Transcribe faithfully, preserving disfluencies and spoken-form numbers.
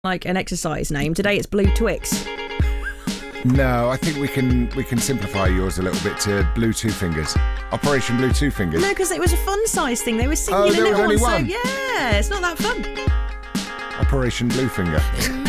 like an exercise name. Today it's Blue Twix. No, I think we can we can simplify yours a little bit to Blue Two Fingers. Operation Blue Two Fingers. No, because it was a fun size thing. They were singing Oh, a there was little only one, one. so yeah, it's not that fun. Operation Blue Finger.